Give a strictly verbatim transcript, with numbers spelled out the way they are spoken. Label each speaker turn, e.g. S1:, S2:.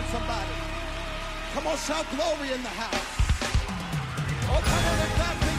S1: worship somebody. Come on, shout glory in the house. Oh, come on and clap.